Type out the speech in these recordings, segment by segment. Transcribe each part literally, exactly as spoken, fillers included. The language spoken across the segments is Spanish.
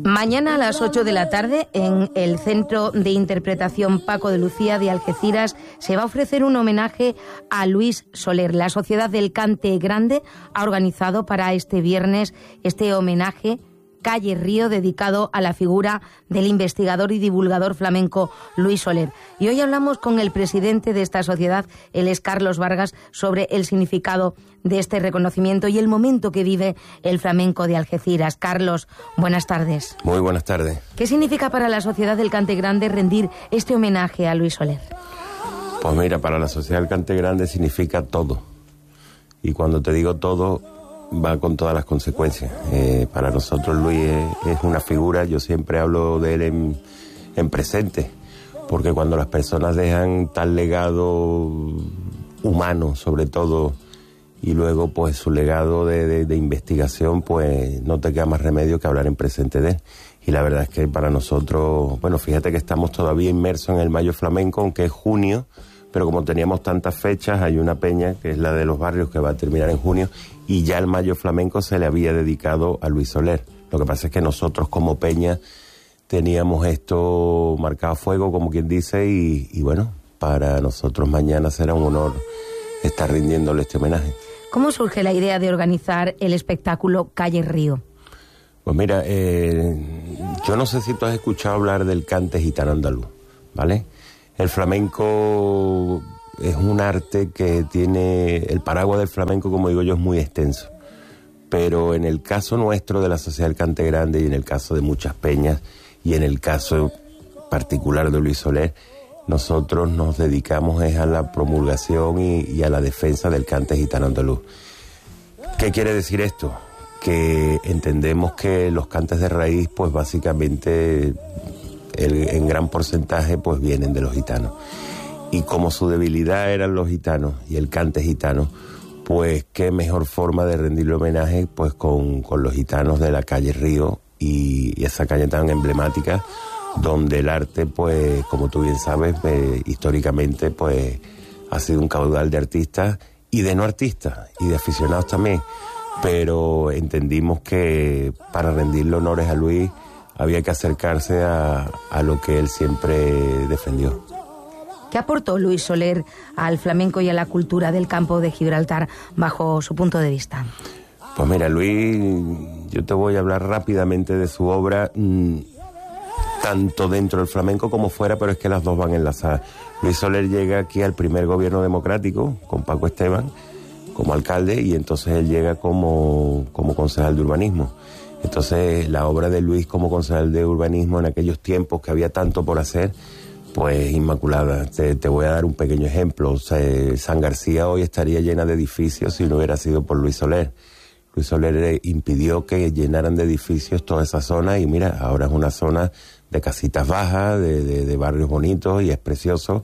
Mañana a las ocho de la tarde, en el Centro de Interpretación Paco de Lucía de Algeciras, se va a ofrecer un homenaje a Luis Soler. La Sociedad del Cante Grande ha organizado para este viernes este homenaje Calle Río, dedicado a la figura del investigador y divulgador flamenco Luis Soler. Y hoy hablamos con el presidente de esta sociedad, él es Carlos Vargas, sobre el significado de este reconocimiento y el momento que vive el flamenco de Algeciras. Carlos, buenas tardes. Muy buenas tardes. ¿Qué significa para la Sociedad del Cante Grande rendir este homenaje a Luis Soler? Pues mira, para la Sociedad del Cante Grande significa todo. Y cuando te digo todo, va con todas las consecuencias. Eh, para nosotros Luis es, es una figura, yo siempre hablo de él en, en presente, porque cuando las personas dejan tal legado humano, sobre todo, y luego pues su legado de, de, de investigación, pues no te queda más remedio que hablar en presente de él. Y la verdad es que para nosotros, bueno, fíjate que estamos todavía inmersos en el Mayo Flamenco, aunque es junio, pero como teníamos tantas fechas, hay una peña, que es la de los barrios, que va a terminar en junio, y ya el Mayo Flamenco se le había dedicado a Luis Soler. Lo que pasa es que nosotros como peña teníamos esto marcado a fuego, como quien dice, y, y bueno, para nosotros mañana será un honor estar rindiéndole este homenaje. ¿Cómo surge la idea de organizar el espectáculo Calle Río? Pues mira, eh, yo no sé si tú has escuchado hablar del cante gitano andaluz, ¿vale? El flamenco es un arte que tiene... El paraguas del flamenco, como digo yo, es muy extenso. Pero en el caso nuestro de la Sociedad del Cante Grande y en el caso de muchas peñas y en el caso particular de Luis Soler, nosotros nos dedicamos es a la promulgación y, y a la defensa del cante gitano andaluz. ¿Qué quiere decir esto? Que entendemos que los cantes de raíz, pues básicamente... El, en gran porcentaje pues vienen de los gitanos, y como su debilidad eran los gitanos y el cante gitano, pues qué mejor forma de rendirle homenaje pues con, con los gitanos de la calle Río, y, y esa calle tan emblemática donde el arte, pues como tú bien sabes, eh, históricamente pues ha sido un caudal de artistas y de no artistas y de aficionados también, pero entendimos que para rendirle honores a Luis había que acercarse a, a lo que él siempre defendió. ¿Qué aportó Luis Soler al flamenco y a la cultura del campo de Gibraltar bajo su punto de vista? Pues mira, Luis, yo te voy a hablar rápidamente de su obra, mmm, tanto dentro del flamenco como fuera, pero es que las dos van enlazadas. Luis Soler llega aquí al primer gobierno democrático con Paco Esteban como alcalde, y entonces él llega como, como concejal de urbanismo. Entonces la obra de Luis como concejal de urbanismo en aquellos tiempos que había tanto por hacer, pues inmaculada. Te, te voy a dar un pequeño ejemplo. O sea, San García hoy estaría llena de edificios si no hubiera sido por Luis Soler. Luis Soler impidió que llenaran de edificios toda esa zona, y mira, ahora es una zona de casitas bajas, de, de, de barrios bonitos, y es precioso.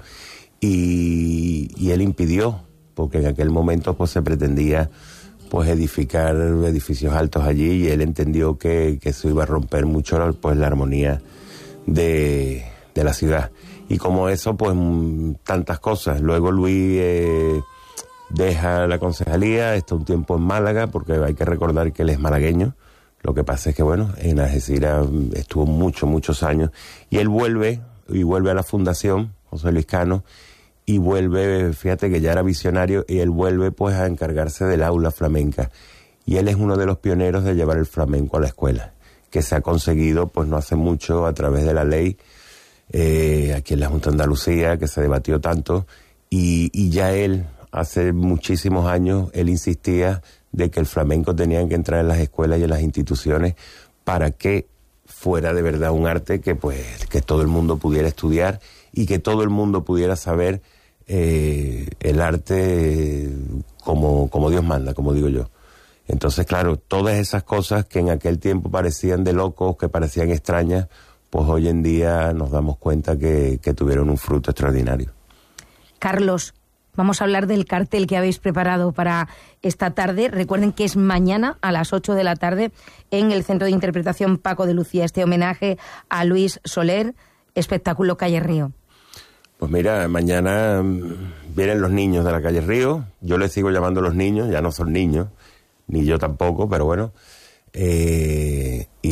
Y, y él impidió, porque en aquel momento pues se pretendía pues edificar edificios altos allí, y él entendió que, que eso iba a romper mucho pues la armonía de, de la ciudad. Y como eso, pues tantas cosas. Luego Luis eh, deja la concejalía, está un tiempo en Málaga, porque hay que recordar que él es malagueño. Lo que pasa es que, bueno, en Algeciras estuvo muchos, muchos años, y él vuelve, y vuelve a la Fundación José Luis Cano, y vuelve, fíjate que ya era visionario, y él vuelve pues a encargarse del aula flamenca. Y él es uno de los pioneros de llevar el flamenco a la escuela, que se ha conseguido pues no hace mucho a través de la ley, eh, aquí en la Junta de Andalucía, que se debatió tanto, y, y ya él, hace muchísimos años, él insistía de que el flamenco tenía que entrar en las escuelas y en las instituciones para que fuera de verdad un arte que pues que todo el mundo pudiera estudiar y que todo el mundo pudiera saber Eh, el arte como, como Dios manda, como digo yo. Entonces, claro, todas esas cosas que en aquel tiempo parecían de locos, que parecían extrañas, pues hoy en día nos damos cuenta que, que tuvieron un fruto extraordinario. Carlos, vamos a hablar del cartel que habéis preparado para esta tarde. Recuerden que es mañana a las ocho de la tarde en el Centro de Interpretación Paco de Lucía, este homenaje a Luis Soler, espectáculo Calle Río. Pues mira, mañana vienen los niños de la calle Río. Yo les sigo llamando los niños, ya no son niños, ni yo tampoco, pero bueno. Eh, y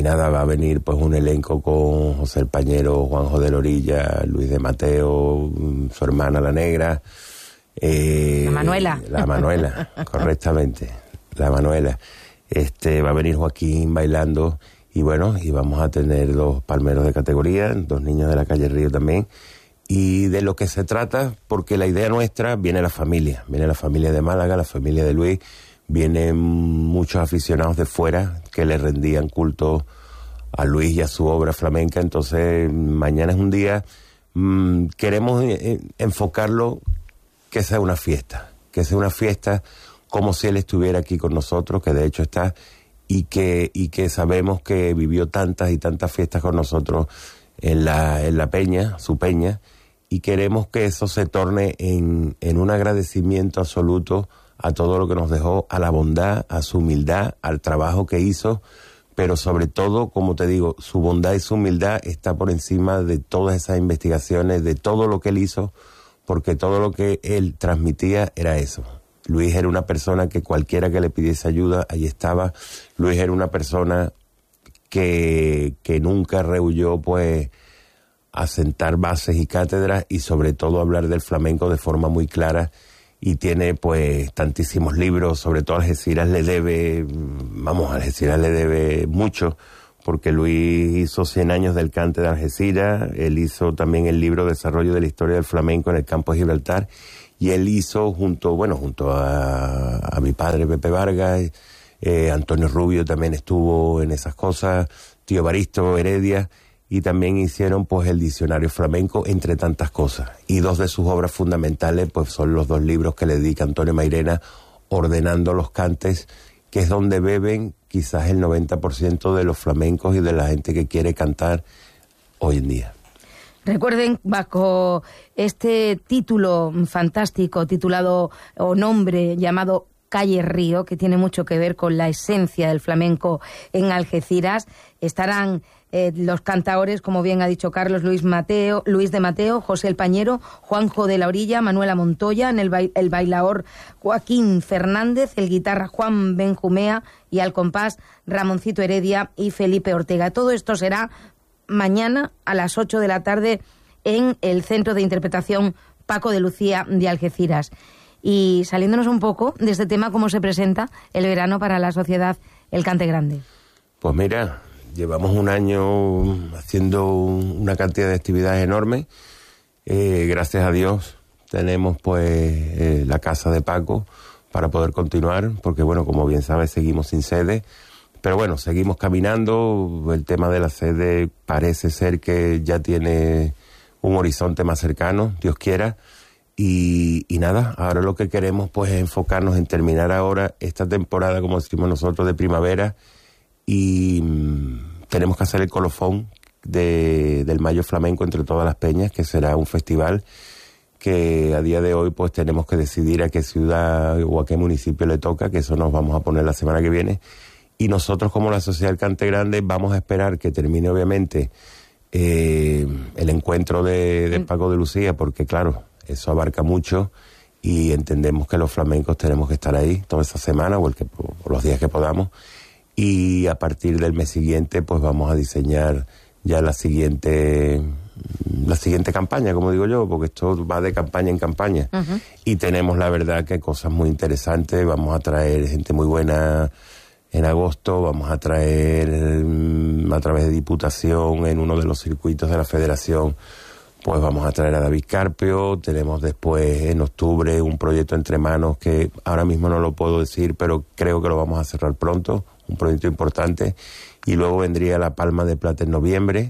nada, va a venir pues un elenco con José el Pañero, Juanjo de la Orilla, Luis de Mateo, su hermana la Negra. Eh, la Manuela. La Manuela, correctamente, la Manuela. Este, va a venir Joaquín bailando y bueno, y vamos a tener dos palmeros de categoría, dos niños de la calle Río también. Y de lo que se trata, porque la idea nuestra, viene la familia, viene la familia de Málaga, la familia de Luis, vienen muchos aficionados de fuera que le rendían culto a Luis y a su obra flamenca. Entonces mañana es un día, mmm, queremos eh, enfocarlo que sea una fiesta, que sea una fiesta como si él estuviera aquí con nosotros, que de hecho está, y que, y que sabemos que vivió tantas y tantas fiestas con nosotros en la, en la peña, su peña, y queremos que eso se torne en, en un agradecimiento absoluto a todo lo que nos dejó, a la bondad, a su humildad, al trabajo que hizo, pero sobre todo, como te digo, su bondad y su humildad está por encima de todas esas investigaciones, de todo lo que él hizo, porque todo lo que él transmitía era eso. Luis era una persona que cualquiera que le pidiese ayuda, ahí estaba. Luis era una persona que, que nunca rehuyó, pues, a sentar bases y cátedras y sobre todo hablar del flamenco de forma muy clara. Y tiene pues tantísimos libros, sobre todo Algeciras le debe, vamos, Algeciras le debe mucho, porque Luis hizo cien años del cante de Algeciras, él hizo también el libro Desarrollo de la Historia del Flamenco en el Campo de Gibraltar, y él hizo junto, bueno, junto a, a mi padre Pepe Vargas, eh, Antonio Rubio también estuvo en esas cosas, tío Evaristo Heredia, y también hicieron pues el diccionario flamenco, entre tantas cosas. Y dos de sus obras fundamentales pues son los dos libros que le dedica Antonio Mairena, Ordenando los Cantes, que es donde beben quizás el noventa por ciento de los flamencos y de la gente que quiere cantar hoy en día. Recuerden, bajo este título fantástico, titulado o nombre llamado Calle Río, que tiene mucho que ver con la esencia del flamenco en Algeciras, estarán eh, los cantaores, como bien ha dicho Carlos, Luis Mateo, Luis de Mateo, José el Pañero, Juanjo de la Orilla, Manuela Montoya, en el, ba el bailaor Joaquín Fernández, el guitarra Juan Benjumea y al compás Ramoncito Heredia y Felipe Ortega. Todo esto será mañana a las ocho de la tarde en el Centro de Interpretación Paco de Lucía de Algeciras. Y saliéndonos un poco de este tema, ¿cómo se presenta el verano para la sociedad El Cante Grande? Pues mira, llevamos un año haciendo una cantidad de actividades enormes. Eh, gracias a Dios tenemos pues eh, la casa de Paco para poder continuar, porque bueno, como bien sabes, seguimos sin sede. Pero bueno, seguimos caminando. El tema de la sede parece ser que ya tiene un horizonte más cercano, Dios quiera. Y, y nada, ahora lo que queremos pues es enfocarnos en terminar ahora esta temporada, como decimos nosotros, de primavera, y mmm, tenemos que hacer el colofón de, del Mayo Flamenco entre todas las peñas, que será un festival que a día de hoy pues tenemos que decidir a qué ciudad o a qué municipio le toca, que eso nos vamos a poner la semana que viene, y nosotros como la Sociedad del Cante Grande vamos a esperar que termine obviamente eh, el encuentro de, de Paco de Lucía, porque claro, eso abarca mucho y entendemos que los flamencos tenemos que estar ahí toda esa semana o, el que, o los días que podamos, y a partir del mes siguiente pues vamos a diseñar ya la siguiente la siguiente campaña, como digo yo, porque esto va de campaña en campaña. Uh-huh. Y tenemos la verdad que cosas muy interesantes. Vamos a traer gente muy buena en agosto, vamos a traer a través de Diputación en uno de los circuitos de la Federación, pues vamos a traer a David Carpio. Tenemos después en octubre un proyecto entre manos que ahora mismo no lo puedo decir, pero creo que lo vamos a cerrar pronto, un proyecto importante. Y luego vendría la Palma de Plata en noviembre,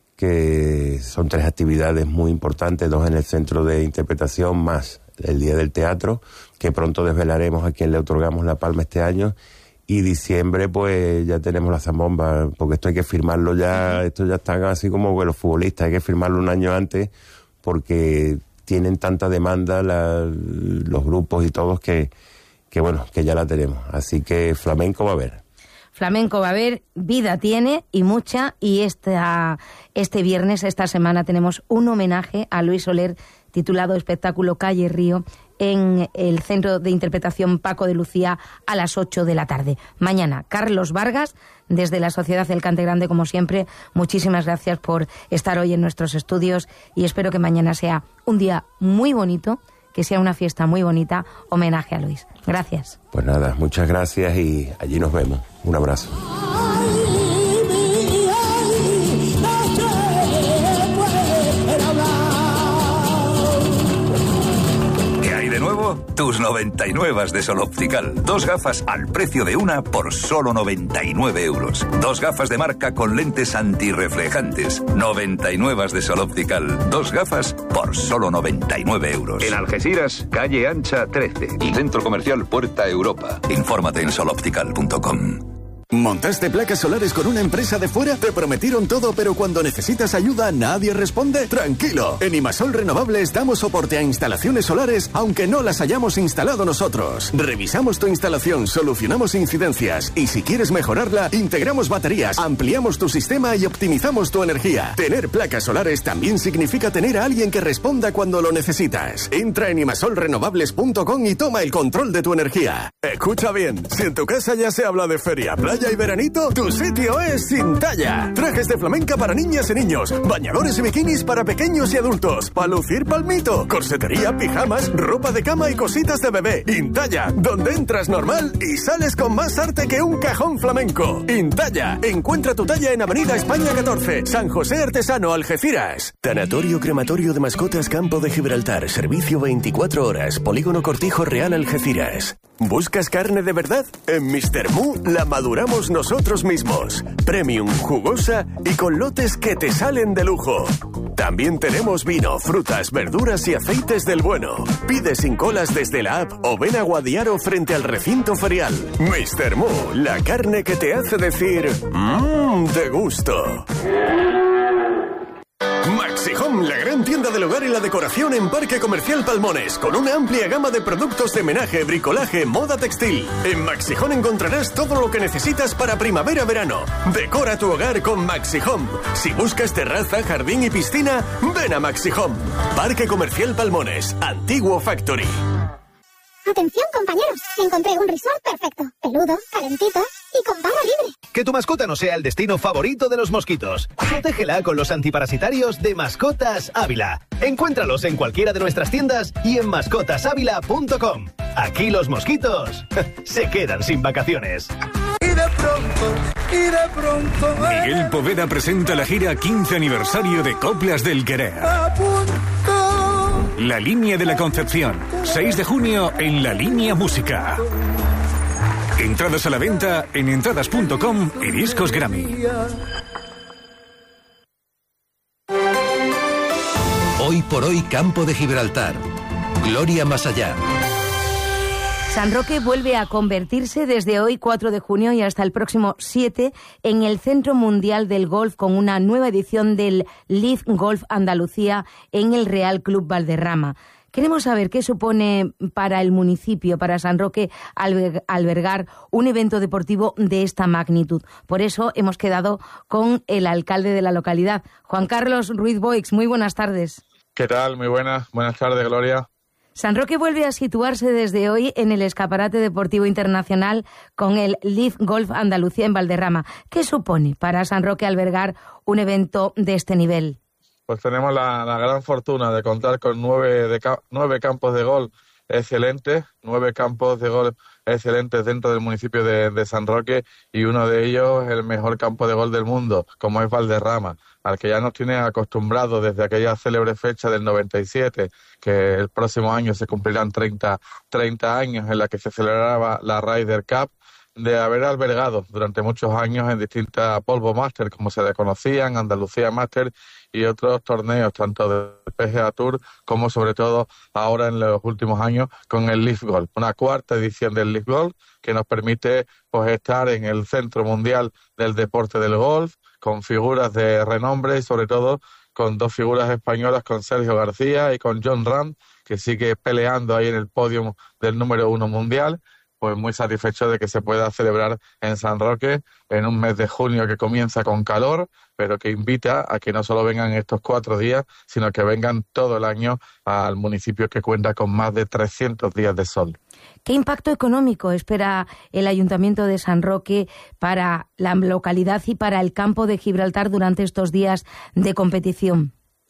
que son tres actividades muy importantes, dos en el Centro de Interpretación, más el Día del Teatro, que pronto desvelaremos a quien le otorgamos la palma este año. Y diciembre pues ya tenemos la zambomba, porque esto hay que firmarlo ya, esto ya está así como que los futbolistas, hay que firmarlo un año antes, porque tienen tanta demanda la, los grupos y todos que, que bueno, que ya la tenemos. Así que flamenco va a haber. Flamenco va a haber, vida tiene y mucha, y esta, este viernes, esta semana, tenemos un homenaje a Luis Soler titulado Espectáculo Calle Río en el Centro de Interpretación Paco de Lucía a las ocho de la tarde. Mañana, Carlos Vargas, desde la Sociedad del Cante Grande, como siempre, muchísimas gracias por estar hoy en nuestros estudios y espero que mañana sea un día muy bonito, que sea una fiesta muy bonita, homenaje a Luis. Gracias. Pues nada, muchas gracias y allí nos vemos. Un abrazo. Tus noventa y nueve de Sol Optical. Dos gafas al precio de una por solo noventa y nueve euros. Dos gafas de marca con lentes antirreflejantes. noventa y nueve de Sol Optical. Dos gafas por solo noventa y nueve euros. En Algeciras, calle Ancha trece. Y Centro Comercial Puerta Europa. Infórmate en sol optical punto com. ¿Montaste placas solares con una empresa de fuera? ¿Te prometieron todo, pero cuando necesitas ayuda nadie responde? ¡Tranquilo! En Imasol Renovables damos soporte a instalaciones solares aunque no las hayamos instalado nosotros. Revisamos tu instalación, solucionamos incidencias y si quieres mejorarla, integramos baterías, ampliamos tu sistema y optimizamos tu energía. Tener placas solares también significa tener a alguien que responda cuando lo necesitas. Entra en imasol renovables punto com y toma el control de tu energía. Escucha bien, si en tu casa ya se habla de feria, playa y veranito, tu sitio es Intalla. Trajes de flamenca para niñas y niños, bañadores y bikinis para pequeños y adultos, para lucir palmito, corsetería, pijamas, ropa de cama y cositas de bebé. Intalla, donde entras normal y sales con más arte que un cajón flamenco. Intalla, encuentra tu talla en Avenida España catorce, San José Artesano, Algeciras. Tanatorio Crematorio de Mascotas Campo de Gibraltar, servicio veinticuatro horas, Polígono Cortijo Real, Algeciras. ¿Buscas carne de verdad? En mister Mu la maduramos nosotros mismos. Premium, jugosa y con lotes que te salen de lujo. También tenemos vino, frutas, verduras y aceites del bueno. Pide sin colas desde la app o ven a Guadiaro frente al recinto ferial. mister Mu, la carne que te hace decir mmm, de gusto. Maxi Home, la gran tienda del hogar y la decoración en Parque Comercial Palmones, con una amplia gama de productos de menaje, bricolaje, moda textil. En Maxi Home encontrarás todo lo que necesitas para primavera-verano. Decora tu hogar con Maxi Home. Si buscas terraza, jardín y piscina, ven a Maxi Home. Parque Comercial Palmones, Antiguo Factory. Atención, compañeros, encontré un resort perfecto, peludo, calentito y con barra libre. Que tu mascota no sea el destino favorito de los mosquitos. Protégela con los antiparasitarios de Mascotas Ávila. Encuéntralos en cualquiera de nuestras tiendas y en mascotas ávila punto com. Aquí los mosquitos se quedan sin vacaciones. Y de pronto, y de pronto... Miguel Poveda presenta la gira quince aniversario de Coplas del Querer. La Línea de la Concepción, seis de junio en La Línea Música. Entradas a la venta en entradas punto com y Discos Grammy. Hoy por hoy, Campo de Gibraltar. Gloria más allá. San Roque vuelve a convertirse desde hoy cuatro de junio y hasta el próximo siete en el Centro Mundial del Golf con una nueva edición del Live Golf Andalucía en el Real Club Valderrama. Queremos saber qué supone para el municipio, para San Roque, albergar un evento deportivo de esta magnitud. Por eso hemos quedado con el alcalde de la localidad, Juan Carlos Ruiz Boix. Muy buenas tardes. ¿Qué tal? Muy buenas. Buenas tardes, Gloria. San Roque vuelve a situarse desde hoy en el escaparate deportivo internacional con el Live Golf Andalucía en Valderrama. ¿Qué supone para San Roque albergar un evento de este nivel? Pues tenemos la, la gran fortuna de contar con nueve, de, nueve campos de golf excelentes, nueve campos de golf excelentes dentro del municipio de, de San Roque y uno de ellos el mejor campo de golf del mundo, como es Valderrama, al que ya nos tiene acostumbrados desde aquella célebre fecha del noventa y siete, que el próximo año se cumplirán treinta, treinta años en la que se celebraba la Ryder Cup, de haber albergado durante muchos años en distintas Polvo Master, como se le conocían, Andalucía Master y otros torneos, tanto del P G A Tour como sobre todo ahora en los últimos años con el Live Golf, una cuarta edición del Live Golf que nos permite pues estar en el centro mundial del deporte del golf, con figuras de renombre y sobre todo con dos figuras españolas, con Sergio García y con John Ram, que sigue peleando ahí en el podio del número uno mundial. pues muy satisfecho de que se pueda celebrar en San Roque en un mes de junio que comienza con calor, pero que invita a que no solo vengan estos cuatro días, sino que vengan todo el año al municipio que cuenta con más de trescientos días de sol. ¿Qué impacto económico espera el Ayuntamiento de San Roque para la localidad y para el campo de Gibraltar durante estos días de competición?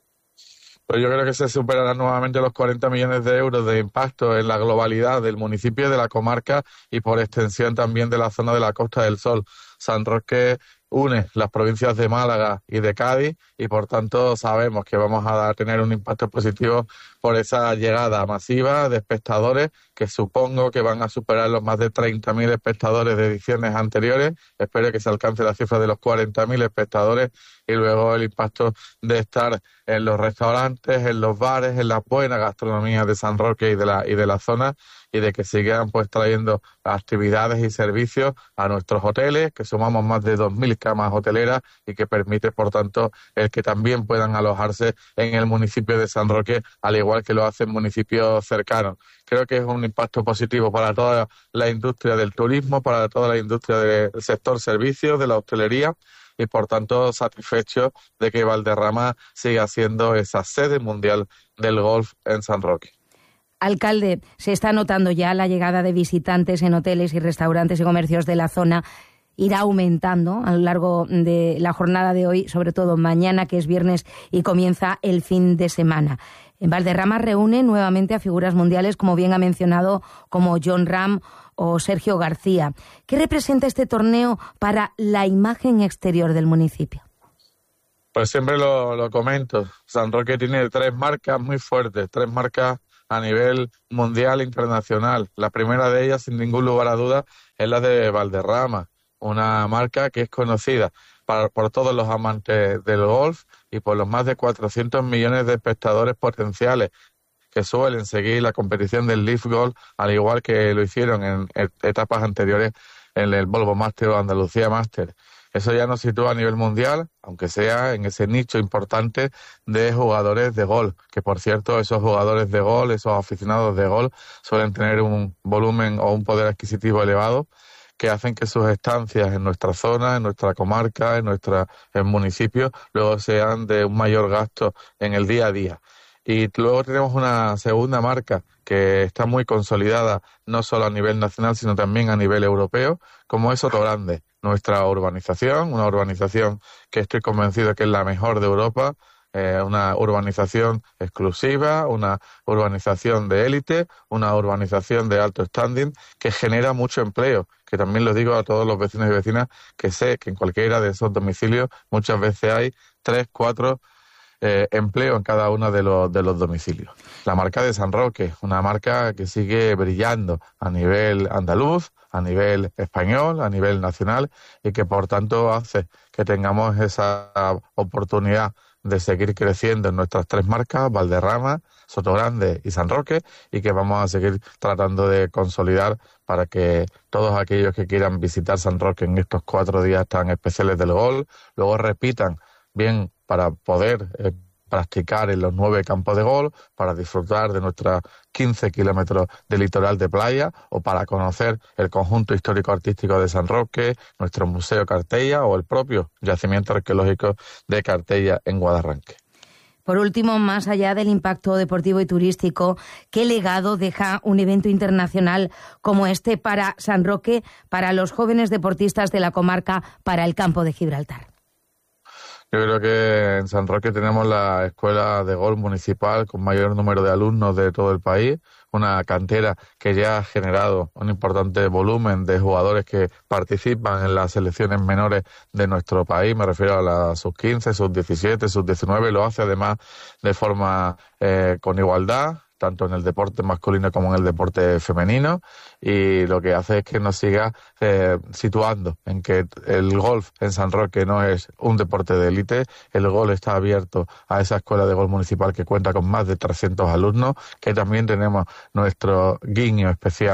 Pues yo creo que se superarán nuevamente los cuarenta millones de euros de impacto en la globalidad del municipio, de la comarca y por extensión también de la zona de la Costa del Sol. San Roque une las provincias de Málaga y de Cádiz y por tanto sabemos que vamos a tener un impacto positivo por esa llegada masiva de espectadores que supongo que van a superar los más de treinta mil espectadores de ediciones anteriores. Espero que se alcance la cifra de los cuarenta mil espectadores y luego el impacto de estar en los restaurantes, en los bares, en la buena gastronomía de San Roque y de la, y de la zona y de que sigan pues trayendo actividades y servicios a nuestros hoteles, que sumamos más de dos mil camas hoteleras y que permite, por tanto, el que también puedan alojarse en el municipio de San Roque, al igual que lo hacen municipios cercanos. Creo que es un impacto positivo para toda la industria del turismo, para toda la industria del sector servicios, de la hostelería, y por tanto satisfecho de que Valderrama siga siendo esa sede mundial del golf en San Roque. Alcalde, se está notando ya la llegada de visitantes en hoteles y restaurantes y comercios de la zona. Irá aumentando a lo largo de la jornada de hoy, sobre todo mañana, que es viernes y comienza el fin de semana. En Valderrama reúne nuevamente a figuras mundiales, como bien ha mencionado, como Jon Rahm o Sergio García. ¿Qué representa este torneo para la imagen exterior del municipio? Pues siempre lo, lo comento. San Roque tiene tres marcas muy fuertes, tres marcas a nivel mundial e internacional. La primera de ellas, sin ningún lugar a duda, es la de Valderrama, una marca que es conocida para, por todos los amantes del golf y por los más de cuatrocientos millones de espectadores potenciales que suelen seguir la competición del Leaf Golf, al igual que lo hicieron en etapas anteriores en el Volvo Master o Andalucía Master. Eso ya nos sitúa a nivel mundial, aunque sea en ese nicho importante de jugadores de golf, que por cierto esos jugadores de golf, esos aficionados de golf, suelen tener un volumen o un poder adquisitivo elevado, que hacen que sus estancias en nuestra zona, en nuestra comarca, en nuestro municipio, luego sean de un mayor gasto en el día a día. Y luego tenemos una segunda marca que está muy consolidada, no solo a nivel nacional, sino también a nivel europeo, como es Sotogrande, nuestra urbanización, una urbanización que estoy convencido que es la mejor de Europa, eh, una urbanización exclusiva, una urbanización de élite, una urbanización de alto standing que genera mucho empleo, que también lo digo a todos los vecinos y vecinas, que sé que en cualquiera de esos domicilios muchas veces hay tres, cuatro Eh, empleo en cada uno de los, de los domicilios. La marca de San Roque, una marca que sigue brillando a nivel andaluz, a nivel español, a nivel nacional y que por tanto hace que tengamos esa oportunidad de seguir creciendo en nuestras tres marcas, Valderrama, Sotogrande y San Roque, y que vamos a seguir tratando de consolidar para que todos aquellos que quieran visitar San Roque en estos cuatro días tan especiales del golf, luego repitan bien para poder eh, practicar en los nueve campos de golf, para disfrutar de nuestros quince kilómetros de litoral de playa o para conocer el conjunto histórico-artístico de San Roque, nuestro Museo Cartella o el propio yacimiento arqueológico de Cartella en Guadarranque. Por último, más allá del impacto deportivo y turístico, ¿qué legado deja un evento internacional como este para San Roque, para los jóvenes deportistas de la comarca, para el campo de Gibraltar? Yo creo que en San Roque tenemos la escuela de golf municipal con mayor número de alumnos de todo el país, una cantera que ya ha generado un importante volumen de jugadores que participan en las selecciones menores de nuestro país, me refiero a la sub quince, sub diecisiete, sub diecinueve, lo hace además de forma eh, con igualdad, tanto en el deporte masculino como en el deporte femenino, y lo que hace es que nos siga eh, situando en que el golf en San Roque no es un deporte de élite, el golf está abierto a esa escuela de golf municipal que cuenta con más de trescientos alumnos, que también tenemos nuestro guiño especial para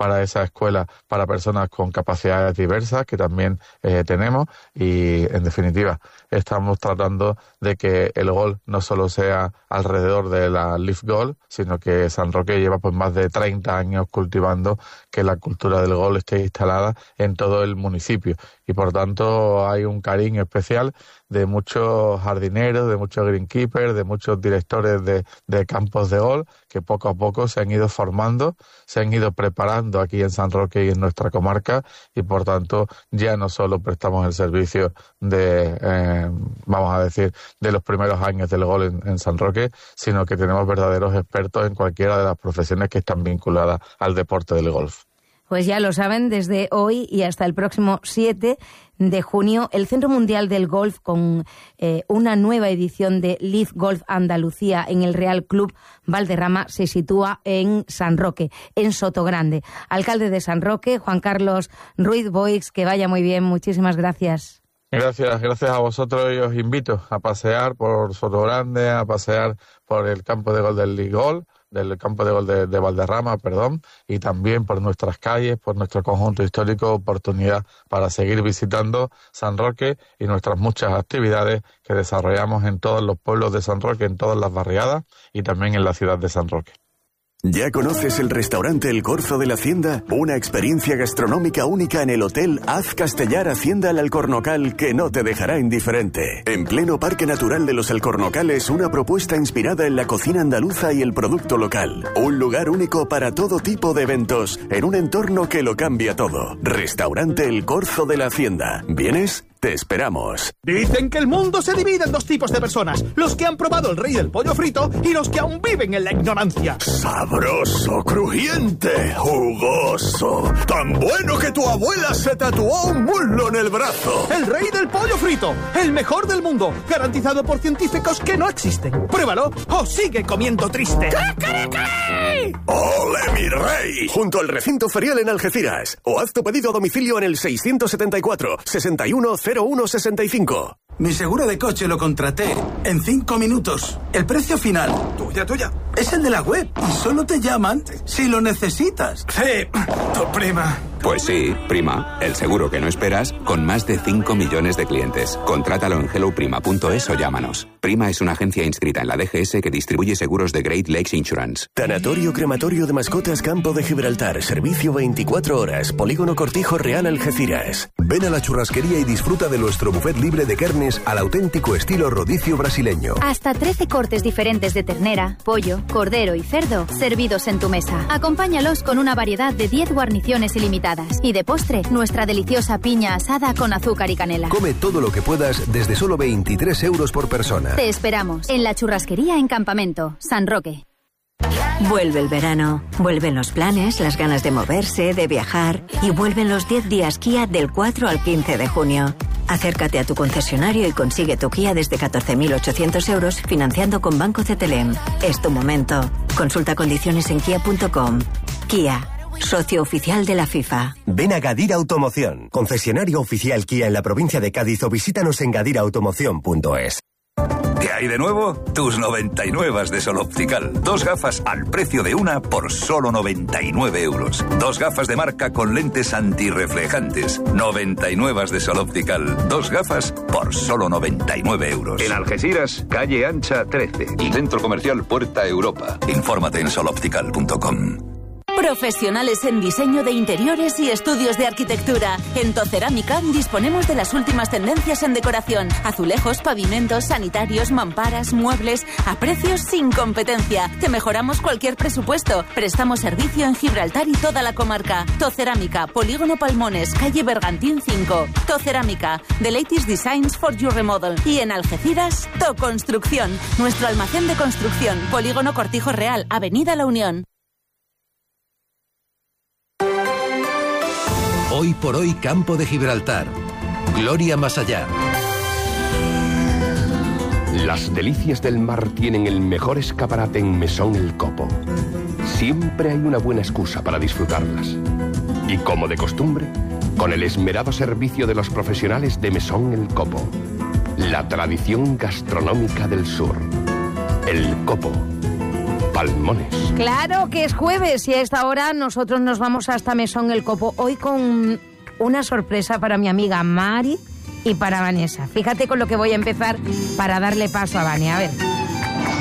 para esa escuela para personas con capacidades diversas, que también eh, tenemos, y en definitiva estamos tratando de que el golf no solo sea alrededor de la Leaf Golf, sino que San Roque lleva pues más de treinta años cultivando que la cultura del golf esté instalada en todo el municipio, y por tanto hay un cariño especial de muchos jardineros, de muchos greenkeepers, de muchos directores de, de campos de golf, que poco a poco se han ido formando, se han ido preparando aquí en San Roque y en nuestra comarca, y por tanto ya no solo prestamos el servicio de, eh, vamos a decir, de los primeros años del golf en, en San Roque, sino que tenemos verdaderos expertos en cualquiera de las profesiones que están vinculadas al deporte del golf. Pues ya lo saben, desde hoy y hasta el próximo siete de junio, el Centro Mundial del Golf, con eh, una nueva edición de Leaf Golf Andalucía en el Real Club Valderrama, se sitúa en San Roque, en Sotogrande. Alcalde de San Roque, Juan Carlos Ruiz Boix, que vaya muy bien, muchísimas gracias. Gracias, gracias a vosotros, y os invito a pasear por Sotogrande, a pasear por el campo de golf del Leaf Golf, del campo de golf de, de Valderrama, perdón, y también por nuestras calles, por nuestro conjunto histórico, oportunidad para seguir visitando San Roque y nuestras muchas actividades que desarrollamos en todos los pueblos de San Roque, en todas las barriadas y también en la ciudad de San Roque. ¿Ya conoces el restaurante El Corzo de la Hacienda? Una experiencia gastronómica única en el Hotel Az Castellar Hacienda El Alcornocal que no te dejará indiferente. En pleno Parque Natural de los Alcornocales, una propuesta inspirada en la cocina andaluza y el producto local. Un lugar único para todo tipo de eventos, en un entorno que lo cambia todo. Restaurante El Corzo de la Hacienda. ¿Vienes? Te esperamos. Dicen que el mundo se divide en dos tipos de personas: los que han probado el rey del pollo frito y los que aún viven en la ignorancia. Sabroso, crujiente, jugoso. Tan bueno que tu abuela se tatuó un muslo en el brazo. El rey del pollo frito, el mejor del mundo, garantizado por científicos que no existen. Pruébalo o sigue comiendo triste. ¡Ole, mi rey! Junto al recinto ferial en Algeciras. O haz tu pedido a domicilio en el seiscientos setenta y cuatro, sesenta y uno, cero uno sesenta y cinco. Mi seguro de coche lo contraté en cinco minutos. El precio final, tuya, tuya, es el de la web y solo te llaman si lo necesitas. Sí, tu prima. Pues sí, Prima, el seguro que no esperas, con más de cinco millones de clientes. Contrátalo en hello prima punto es o llámanos. Prima es una agencia inscrita en la D G S que distribuye seguros de Great Lakes Insurance. Tanatorio Crematorio de Mascotas Campo de Gibraltar. Servicio veinticuatro horas. Polígono Cortijo Real Algeciras. Ven a la churrasquería y disfruta de nuestro buffet libre de carnes al auténtico estilo rodicio brasileño. Hasta trece cortes diferentes de ternera, pollo, cordero y cerdo servidos en tu mesa. Acompáñalos con una variedad de diez guarniciones ilimitadas. Y de postre, nuestra deliciosa piña asada con azúcar y canela. Come todo lo que puedas desde solo veintitrés euros por persona. Te esperamos en la churrasquería en Campamento, San Roque. Vuelve el verano, vuelven los planes, las ganas de moverse, de viajar, y vuelven los diez días Kia del cuatro al quince de junio. Acércate a tu concesionario y consigue tu Kia desde catorce mil ochocientos euros financiando con Banco Cetelem. Es tu momento. Consulta condiciones en kia punto com. Kia, socio oficial de la FIFA. Ven a Gadir Automoción, concesionario oficial Kia en la provincia de Cádiz, o visítanos en gadir automoción punto es. ¿Qué hay de nuevo? Tus noventa y nueve de Sol Optical. Dos gafas al precio de una por solo noventa y nueve euros. Dos gafas de marca con lentes antirreflejantes. noventa y nueve de Sol Optical. Dos gafas por solo noventa y nueve euros. En Algeciras, calle Ancha trece. Y Centro Comercial Puerta Europa. Infórmate en sol optical punto com. Profesionales en diseño de interiores y estudios de arquitectura. En Tocerámica disponemos de las últimas tendencias en decoración. Azulejos, pavimentos, sanitarios, mamparas, muebles, a precios sin competencia. Te mejoramos cualquier presupuesto. Prestamos servicio en Gibraltar y toda la comarca. Tocerámica, Polígono Palmones, calle Bergantín cinco. Tocerámica, the latest designs for your remodel. Y en Algeciras, Toconstrucción, nuestro almacén de construcción. Polígono Cortijo Real, Avenida La Unión. Hoy por hoy, Campo de Gibraltar. Gloria más allá. Las delicias del mar tienen el mejor escaparate en Mesón El Copo. Siempre hay una buena excusa para disfrutarlas. Y como de costumbre, con el esmerado servicio de los profesionales de Mesón El Copo. La tradición gastronómica del sur. El Copo. Palmones. Claro que es jueves y a esta hora nosotros nos vamos hasta Mesón El Copo. Hoy con una sorpresa para mi amiga Mari y para Vanessa. Fíjate con lo que voy a empezar para darle paso a Vani. A ver.